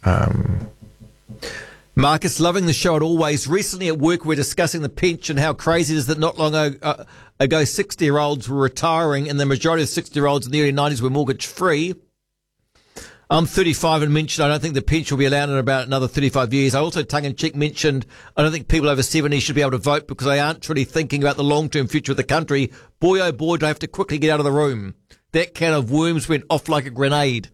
Marcus, loving the show as always. Recently at work, we're discussing the pension, how crazy it is that not long ago 60-year-olds were retiring, and the majority of 60-year-olds in the early 90s were mortgage-free. I'm 35 and mentioned I don't think the pension will be allowed in about another 35 years. I also tongue-in-cheek mentioned I don't think people over 70 should be able to vote because they aren't truly thinking about the long-term future of the country. Boy, oh boy, do I have to quickly get out of the room. That can of worms went off like a grenade.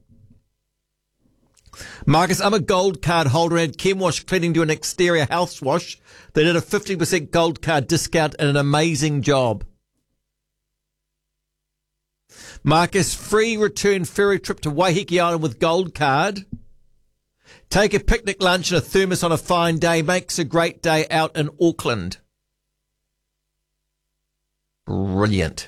Marcus, I'm a gold card holder and had Chemwash Cleaning do an exterior house wash. They did a 50% gold card discount and an amazing job. Marcus, free return ferry trip to Waiheke Island with gold card. Take a picnic lunch and a thermos on a fine day. Makes a great day out in Auckland. Brilliant.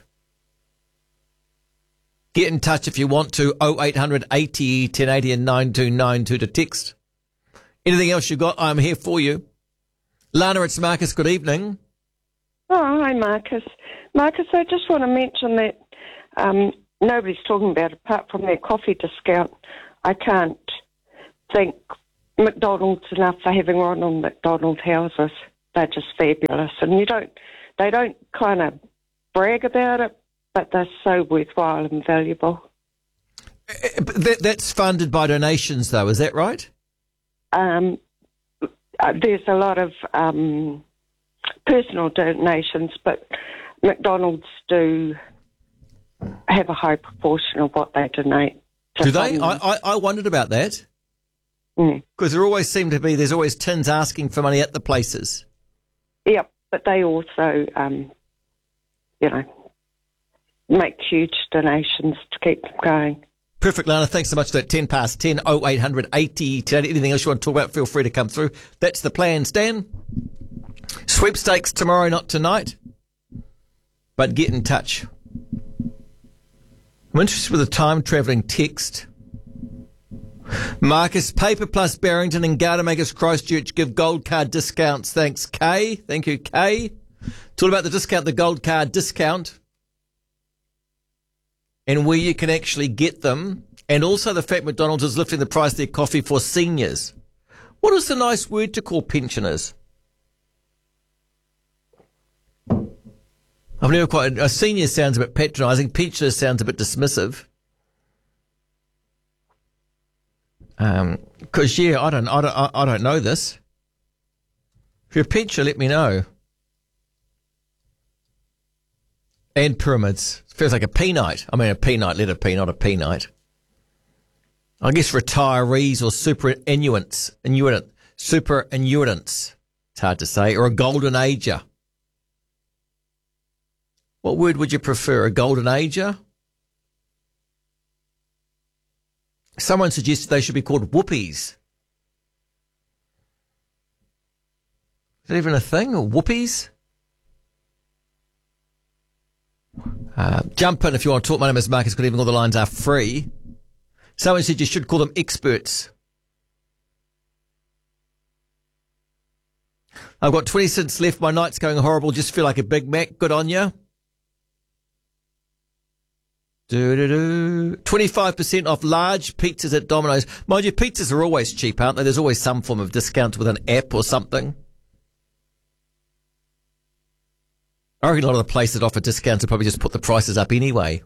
Get in touch if you want to. 0800 80 1080 and 9292 to text. Anything else you got, I'm here for you. Lana, it's Marcus. Good evening. Oh, hi, Marcus. Marcus, I just want to mention that nobody's talking about it apart from their coffee discount. I can't thank McDonald's enough for having Ronald McDonald houses. They're just fabulous. And they don't kind of brag about it, but they're so worthwhile and valuable. That's funded by donations, though, is that right? There's a lot of personal donations, but McDonald's do have a high proportion of what they donate. Do they? I wondered about that. Because there always seem to be, there's always tins asking for money at the places. Yep, but they also, make huge donations to keep them going. Perfect, Lana. Thanks so much for that. 10 past 10, 0800 80 today. Anything else you want to talk about, feel free to come through. That's the plan, Stan. Sweepstakes tomorrow, not tonight. But get in touch. I'm interested with a time-travelling text. Marcus, Paper Plus Barrington and Gardamakers Christchurch give gold card discounts. Thanks, Kay. Thank you, Kay. It's all about the discount, the gold card discount, and where you can actually get them, and also the fact McDonald's is lifting the price of their coffee for seniors. What is the nice word to call pensioners? I've never quite. A senior sounds a bit patronising. Pensioners sounds a bit dismissive. Because I don't know this. If you're a pensioner, let me know. And pyramids. Feels like a P-night. I mean, a P-night, letter P, not a P-night. I guess retirees or superannuitants. Superannuitants. It's hard to say. Or a golden ager. What word would you prefer? A golden ager? Someone suggested they should be called whoopies. Is that even a thing? Or whoopies? Jump in if you want to talk. My name is Marcus. Good evening. All the lines are free. Someone said you should call them experts. I've got 20 cents left. My night's going horrible. Just feel like a Big Mac. Good on you. 25% off large pizzas at Domino's. Mind you, pizzas are always cheap, aren't they? There's always some form of discount with an app or something. I reckon a lot of the places that offer discounts will probably just put the prices up anyway.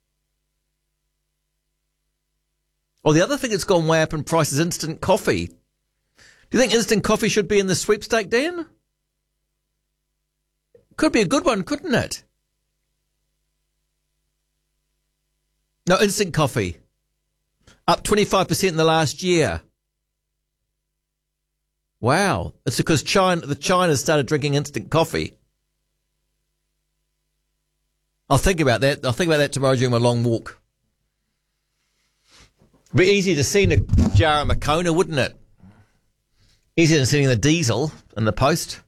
Or the other thing that's gone way up in price is instant coffee. Do you think instant coffee should be in the sweepstake, Dan? Could be a good one, couldn't it? No, instant coffee. Up 25% in the last year. Wow. It's because China started drinking instant coffee. I'll think about that. I'll think about that tomorrow during my long walk. It'd be easy to see in a jar of Moccona, wouldn't it? Easier than sending the diesel in the post.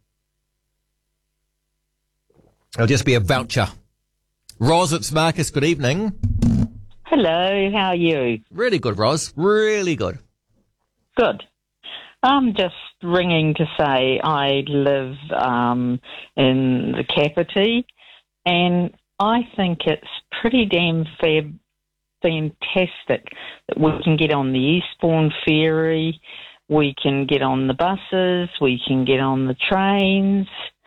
It'll just be a voucher. Ros, it's Marcus. Good evening. Hello, how are you? Really good, Ros. Really good. Good. I'm just ringing to say I live in the Kapiti, and I think it's pretty damn fantastic that we can get on the Eastbourne ferry, we can get on the buses, we can get on the trains,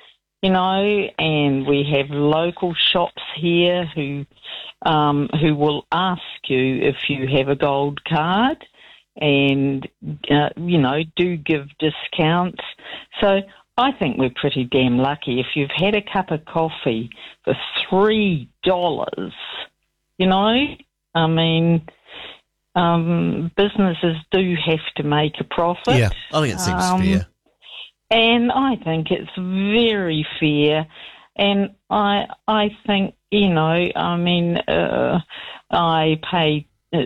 and we have local shops here who will ask you if you have a gold card and, do give discounts. So I think we're pretty damn lucky. If you've had a cup of coffee for $3, businesses do have to make a profit. Yeah, I think it seems fair. And I think it's very fair. And I think, I pay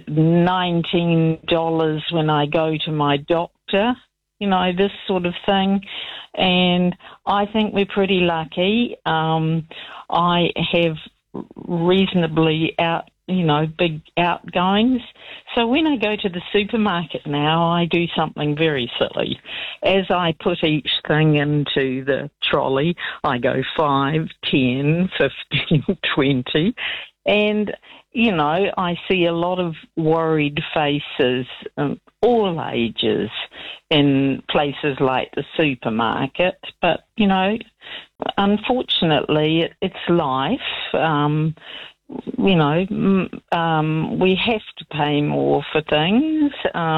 $19 when I go to my doctor, this sort of thing. And I think we're pretty lucky. I have reasonably big outgoings. So when I go to the supermarket now, I do something very silly. As I put each thing into the trolley, I go 5, 10, 15, 20. And, I see a lot of worried faces, all ages, in places like the supermarket. But, unfortunately, it's life. We have to pay more for things,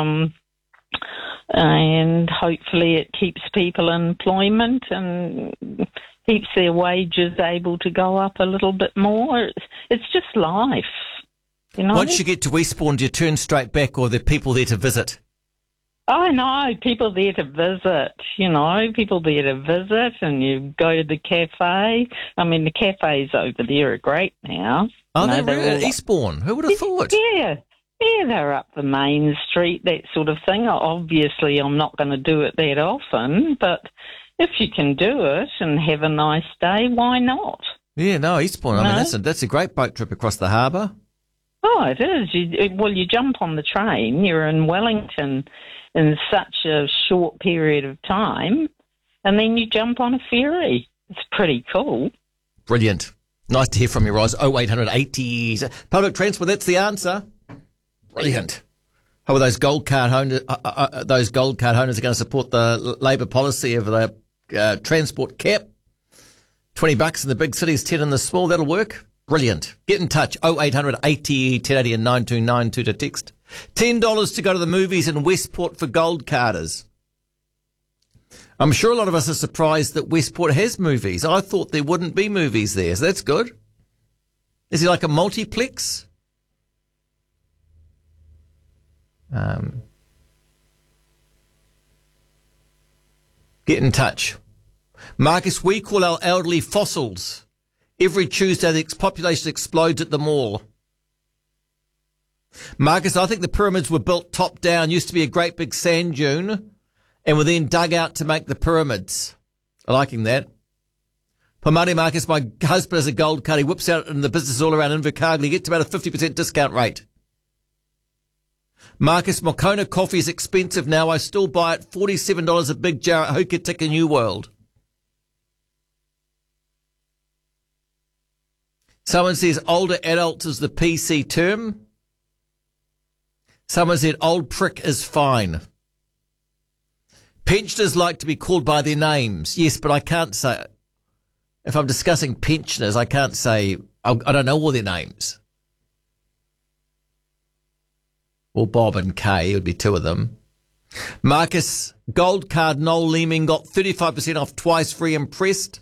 and hopefully it keeps people in employment and keeps their wages able to go up a little bit more. It's just life, Once you get to Eastbourne, do you turn straight back, or are there people there to visit? Oh, no, people there to visit, and you go to the cafe. I mean, the cafes over there are great now. Oh, they're really at Eastbourne. Who would have thought? Yeah, they're up the main street, that sort of thing. Obviously, I'm not going to do it that often, but if you can do it and have a nice day, why not? Yeah, no, Eastbourne. I mean, that's a great boat trip across the harbour. Oh, it is. You jump on the train, you're in Wellington in such a short period of time, and then you jump on a ferry. It's pretty cool. Brilliant. Nice to hear from you, Roz. 0800 80. Public transport, that's the answer. Brilliant. How are those gold card owners? Those gold card owners are going to support the Labor policy of the transport cap. $20 in the big cities, 10 in the small. That'll work. Brilliant. Get in touch. 0800 80 1080 and 9292 to text. $10 to go to the movies in Westport for gold carders. I'm sure a lot of us are surprised that Westport has movies. I thought there wouldn't be movies there, so that's good. Is it like a multiplex? Get in touch. Marcus, we call our elderly fossils. Every Tuesday the population explodes at the mall. Marcus, I think the pyramids were built top down, used to be a great big sand dune, and were then dug out to make the pyramids. I liking that. Pomani Marcus, my husband has a gold card. He whips out in the business all around Invercargill. He gets about a 50% discount rate. Marcus, Moccona coffee is expensive now. I still buy it $47 a big jar at Hokitika New World. Someone says older adults is the PC term. Someone said old prick is fine. Pensioners like to be called by their names. Yes, but I can't say, if I'm discussing pensioners, I can't say, I don't know all their names. Well, Bob and Kay would be two of them. Marcus, gold card Noel Leeming got 35% off twice free impressed.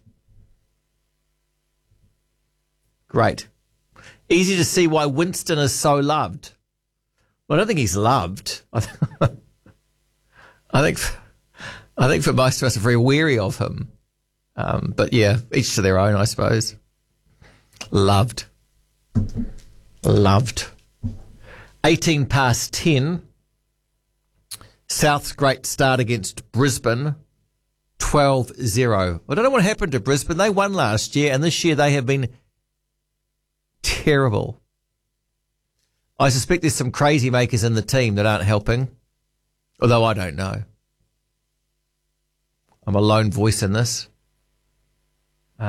Great. Easy to see why Winston is so loved. Well, I don't think he's loved. I think for most of us are very wary of him. But yeah, each to their own, I suppose. Loved. 18 past 10. South's great start against Brisbane. 12-0. I don't know what happened to Brisbane. They won last year, and this year they have been terrible. I suspect there's some crazy makers in the team that aren't helping, although I don't know. I'm a lone voice in this.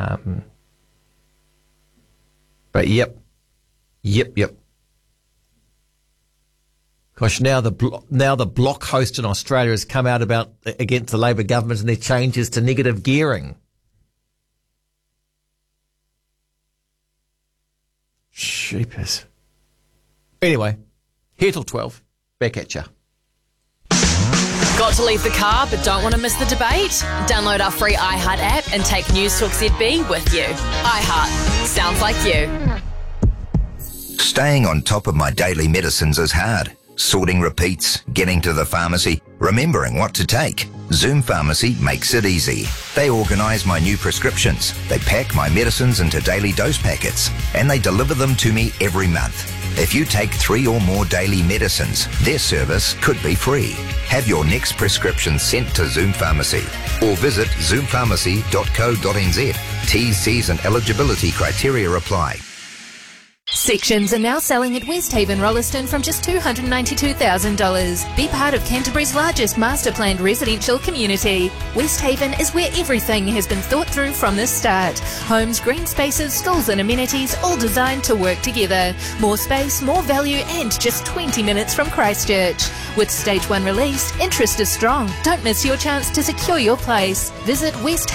But yep. Gosh, now the block host in Australia has come out against the Labor government and their changes to negative gearing. Sheepers. Anyway, here till 12. Back at ya. Got to leave the car but don't want to miss the debate? Download our free iHeart app and take News Talk ZB with you. iHeart. Sounds like you. Staying on top of my daily medicines is hard. Sorting repeats, getting to the pharmacy, remembering what to take. Zoom Pharmacy makes it easy. They organise my new prescriptions. They pack my medicines into daily dose packets and they deliver them to me every month. If you take 3 or more daily medicines, their service could be free. Have your next prescription sent to Zoom Pharmacy or visit zoompharmacy.co.nz. T's, C's and eligibility criteria apply. Sections are now selling at Westhaven Rolleston from just $292,000. Be part of Canterbury's largest master planned residential community. Westhaven is where everything has been thought through from the start. Homes, green spaces, schools and amenities all designed to work together. More space, more value and just 20 minutes from Christchurch. With Stage 1 released, interest is strong. Don't miss your chance to secure your place. Visit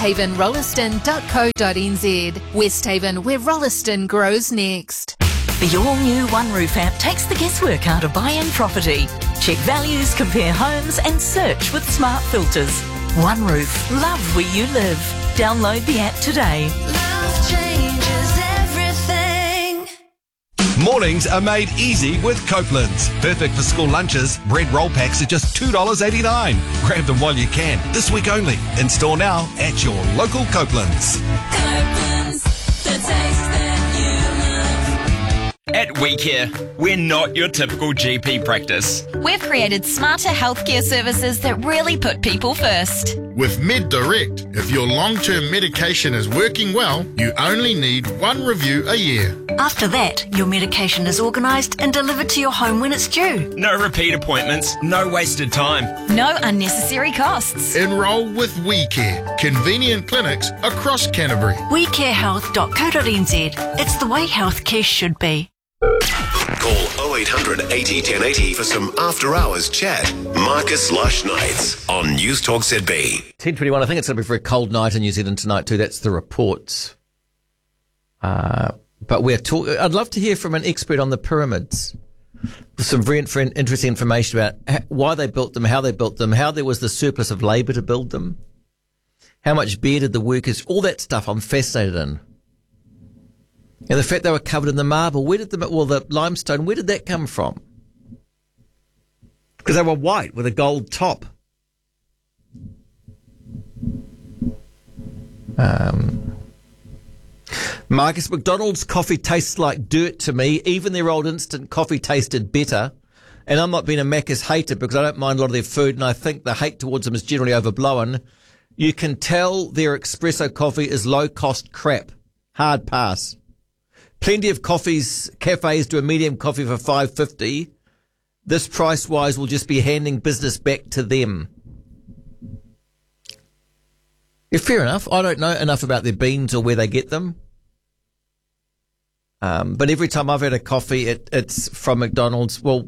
westhavenrolleston.co.nz. Westhaven, where Rolleston grows next. The all-new One Roof app takes the guesswork out of buying property. Check values, compare homes and search with smart filters. One Roof. Love where you live. Download the app today. Love changes everything. Mornings are made easy with Copeland's. Perfect for school lunches. Bread roll packs are just $2.89. Grab them while you can. This week only. In store now at your local Copeland's. Copeland's, the taste that you love. At WeCare, we're not your typical GP practice. We've created smarter healthcare services that really put people first. With MedDirect, if your long-term medication is working well, you only need 1 review a year. After that, your medication is organised and delivered to your home when it's due. No repeat appointments, no wasted time. No unnecessary costs. Enrol with WeCare, convenient clinics across Canterbury. WeCareHealth.co.nz. It's the way healthcare should be. Call 0800 80 1080 for some after-hours chat. Marcus Lush Nights on News Talk ZB. 10:21. I think it's going to be a very cold night in New Zealand tonight too. That's the reports. But I'd love to hear from an expert on the pyramids. Some very interesting information about why they built them, how they built them, how there was the surplus of labour to build them, how much beer did the workers, all that stuff I'm fascinated in. And the fact they were covered in the marble, the limestone, where did that come from? Because they were white with a gold top. Marcus, McDonald's coffee tastes like dirt to me. Even their old instant coffee tasted better. And I'm not being a Macca's hater because I don't mind a lot of their food and I think the hate towards them is generally overblown. You can tell their espresso coffee is low-cost crap. Hard pass. Plenty of cafes do a medium coffee for $5.50. This price-wise will just be handing business back to them. Yeah, fair enough. I don't know enough about their beans or where they get them. But every time I've had a coffee, it's from McDonald's. Well,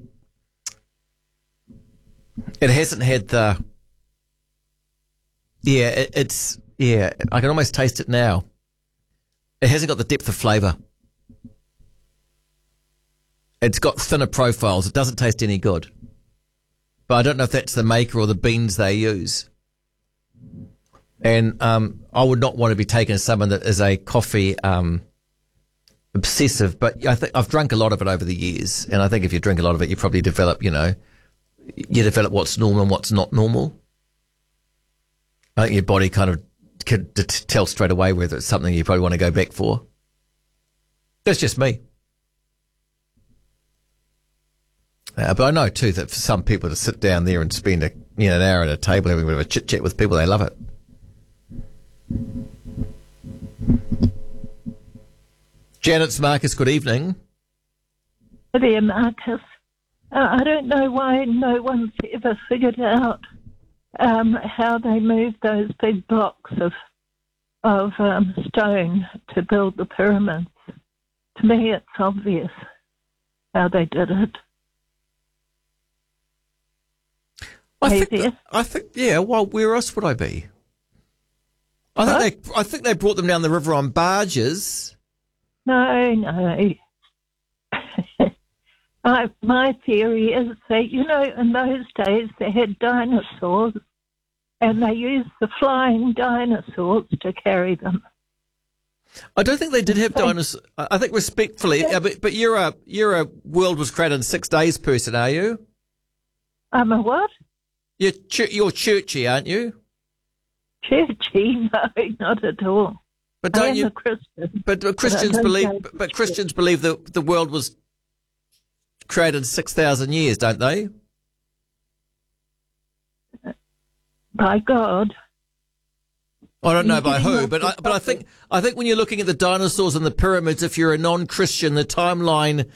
it hasn't had the... I can almost taste it now. It hasn't got the depth of flavour. It's got thinner profiles. It doesn't taste any good. But I don't know if that's the maker or the beans they use. And I would not want to be taken as someone that is a coffee obsessive. But I think I've drunk a lot of it over the years. And I think if you drink a lot of it, you probably develop, you develop what's normal and what's not normal. I think your body kind of can tell straight away whether it's something you probably want to go back for. That's just me. But I know too that for some people to sit down there and spend an hour at a table having a bit of a chit chat with people, they love it. Janet's Marcus, good evening. Hi there, Marcus. I don't know why no one's ever figured out how they moved those big blocks of stone to build the pyramids. To me, it's obvious how they did it. I think, yeah. Well, where else would I be? I think they brought them down the river on barges. No. My theory is that, in those days they had dinosaurs and they used the flying dinosaurs to carry them. I don't think they did have dinosaurs. I think respectfully, but you're a world was created in 6 days person, are you? I'm a what? You're churchy, aren't you? Churchy? No, not at all. But don't I am you? a Christian. But Christians believe that the world was created 6,000 years, don't they? By God. I don't know by who, but I think when you're looking at the dinosaurs and the pyramids, if you're a non-Christian, the timeline,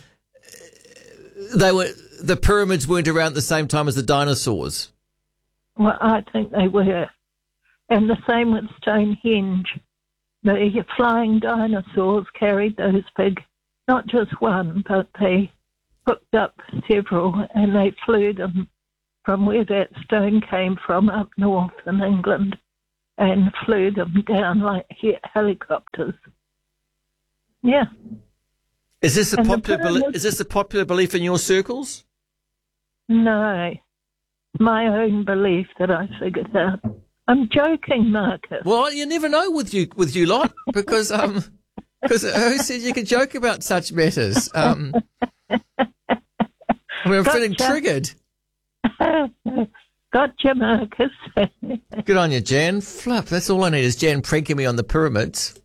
the pyramids weren't around at the same time as the dinosaurs. Well, I think they were, and the same with Stonehenge. The flying dinosaurs carried those big, not just one, but they hooked up several, and they flew them from where that stone came from up north in England, and flew them down like helicopters. Yeah. Is this a popular belief in your circles? No, my own belief that I figured out. I'm joking, Marcus. Well, you never know with you lot, because who said you could joke about such matters? I'm feeling triggered. Gotcha, Marcus. Good on you, Jan. Flip, that's all I need is Jan pranking me on the pyramids.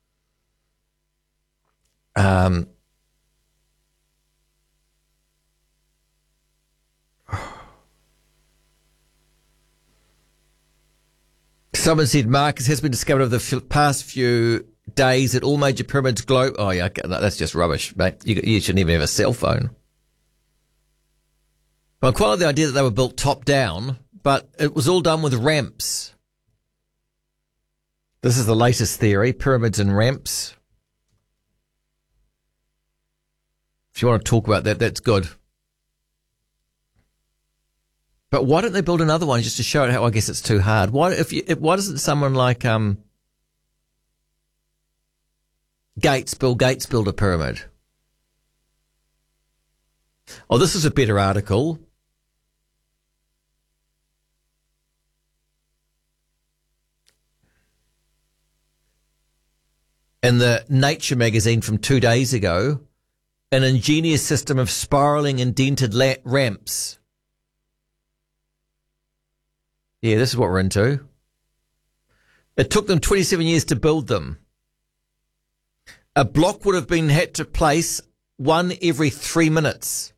Someone said Marcus has been discovered over the past few days that all major pyramids globe. Oh, yeah, no, that's just rubbish, mate. You shouldn't even have a cell phone. Well, I quite like the idea that they were built top down, but it was all done with ramps. This is the latest theory, pyramids and ramps. If you want to talk about that, that's good. But why don't they build another one just to show it how I guess it's too hard? Why doesn't someone like Bill Gates build a pyramid? Oh, this is a better article. In the Nature magazine from 2 days ago, an ingenious system of spiralling indented ramps. Yeah, this is what we're into. It took them 27 years to build them. A block would have been had to place one every 3 minutes.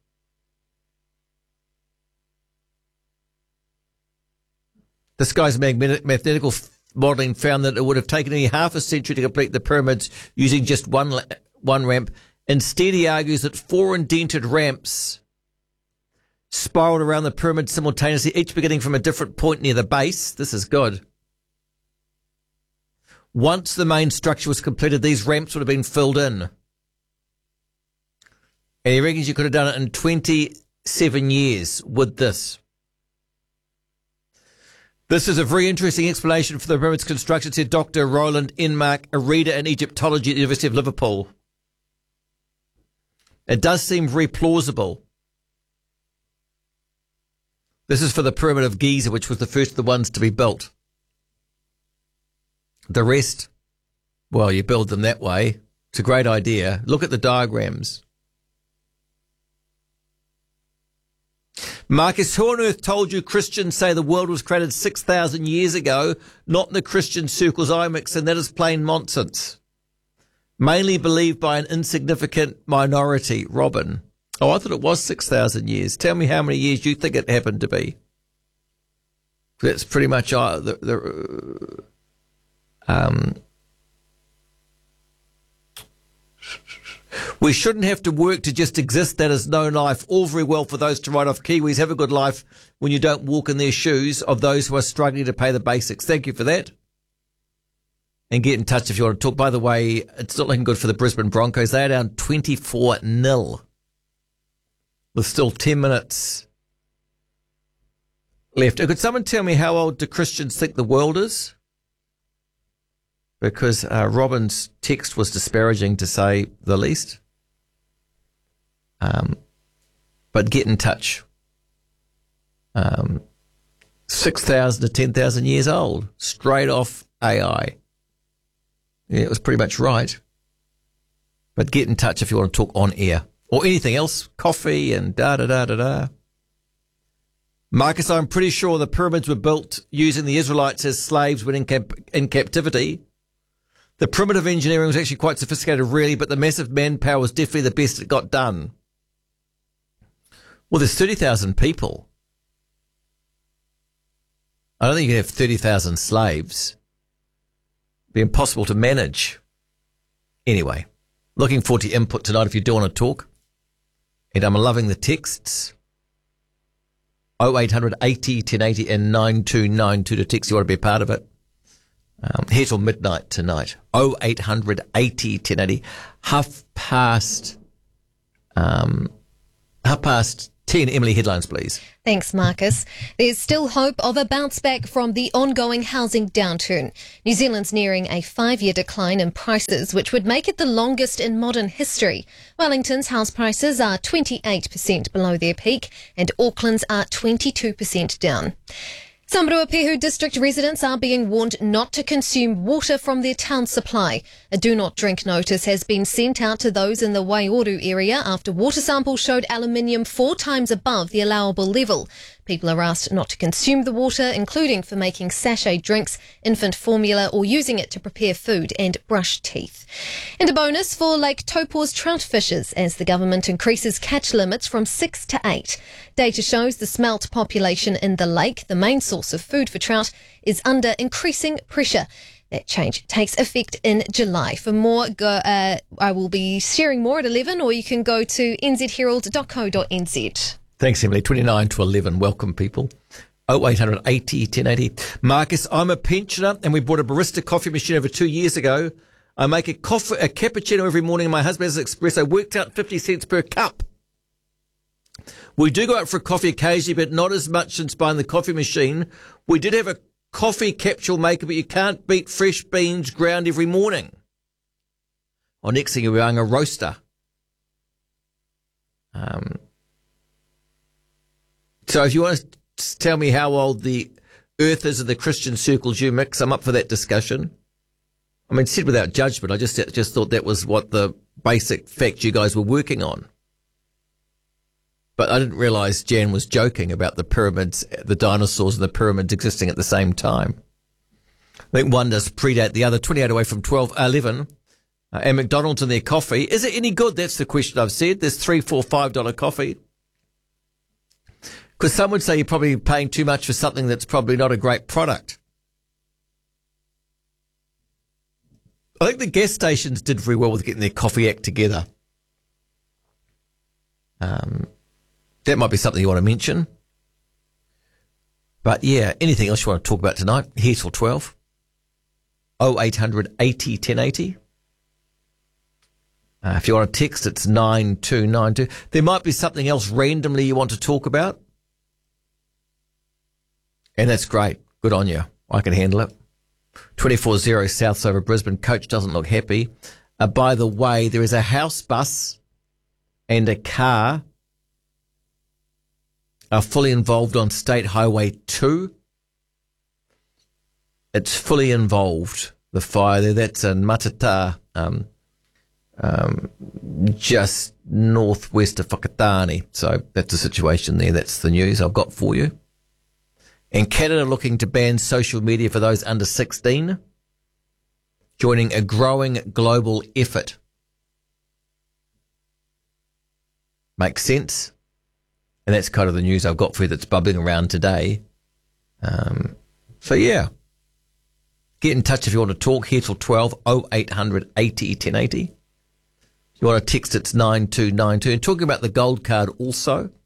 This guy's mathematical modelling found that it would have taken nearly half a century to complete the pyramids using just one ramp. Instead, he argues that 4 indented ramps spiraled around the pyramid simultaneously, each beginning from a different point near the base. This is good. Once the main structure was completed, these ramps would have been filled in. And he reckons you could have done it in 27 years with this. This is a very interesting explanation for the pyramid's construction, said Dr. Roland Enmark, a reader in Egyptology at the University of Liverpool. It does seem very plausible. This is for the Pyramid of Giza, which was the first of the ones to be built. The rest, well, you build them that way. It's a great idea. Look at the diagrams. Marcus, who on earth told you Christians say the world was created 6,000 years ago? Not in the Christian circles I mix, and that is plain nonsense. Mainly believed by an insignificant minority, Robin. Oh, I thought it was 6,000 years. Tell me how many years you think it happened to be. That's pretty much we shouldn't have to work to just exist. That is no life. All very well for those to write off Kiwis. Have a good life when you don't walk in their shoes of those who are struggling to pay the basics. Thank you for that. And get in touch if you want to talk. By the way, it's not looking good for the Brisbane Broncos. They are down 24-0. With still 10 minutes left. Could someone tell me how old do Christians think the world is? Because Robin's text was disparaging, to say the least. But get in touch. 6,000 to 10,000 years old, straight off AI. Yeah, it was pretty much right. But get in touch if you want to talk on air. Or anything else, coffee and da-da-da-da-da. Marcus, I'm pretty sure the pyramids were built using the Israelites as slaves when in captivity. The primitive engineering was actually quite sophisticated, really, but the massive manpower was definitely the best it got done. Well, there's 30,000 people. I don't think you can have 30,000 slaves. It'd be impossible to manage. Anyway, looking forward to your input tonight if you do want to talk. And I'm loving the texts. 0800 80 1080 and 9292 to text you want to be a part of it. Here till midnight tonight. 0800 80 1080. Half past 10. Emily, headlines, please. Thanks, Marcus. There's still hope of a bounce back from the ongoing housing downturn. New Zealand's nearing a 5-year decline in prices, which would make it the longest in modern history. Wellington's house prices are 28% below their peak, and Auckland's are 22% down. Some Ruapehu district residents are being warned not to consume water from their town supply. A do not drink notice has been sent out to those in the Waioru area after water samples showed aluminium 4 times above the allowable level. People are asked not to consume the water, including for making sachet drinks, infant formula, or using it to prepare food and brush teeth. And a bonus for Lake Taupō's trout fishers as the government increases catch limits from 6 to 8. Data shows the smelt population in the lake, the main source of food for trout, is under increasing pressure. That change takes effect in July. For more, I will be sharing more at 11, or you can go to nzherald.co.nz. Thanks, Emily. 29 to 11. Welcome, people. 0800 80 1080. Marcus, I'm a pensioner and we bought a barista coffee machine over 2 years ago. I make a cappuccino every morning and my husband has an espresso. Worked out 50 cents per cup. We do go out for a coffee occasionally, but not as much since buying the coffee machine. We did have a coffee capsule maker, but you can't beat fresh beans ground every morning. Or next thing, we're buying a roaster. So if you want to tell me how old the earth is in the Christian circles you mix, I'm up for that discussion. I mean, said without judgment, I just thought that was what the basic fact you guys were working on. But I didn't realise Jan was joking about the pyramids, the dinosaurs and the pyramids existing at the same time. I think one does predate the other, 28 away from 11. And McDonald's and their coffee. Is it any good? That's the question I've said. There's $3, $4, $5 coffee. Because some would say you're probably paying too much for something that's probably not a great product. I think the gas stations did very well with getting their coffee act together. That might be something you want to mention. But yeah, anything else you want to talk about tonight? Here till 12. 0800 80 1080. If you want to text, it's 9292. There might be something else randomly you want to talk about. And that's great. Good on you. I can handle it. 24-0 South over Brisbane. Coach doesn't look happy. By the way, there is a house bus and a car are fully involved on State Highway 2. It's fully involved, the fire there. That's in Matata, just northwest of Whakatane. So that's the situation there. That's the news I've got for you. And Canada looking to ban social media for those under 16, joining a growing global effort. Makes sense? And that's kind of the news I've got for you that's bubbling around today. So yeah, get in touch if you want to talk. Here till 12, 0800 80 1080. If you want to text, it's 9292. And talking about the gold card also,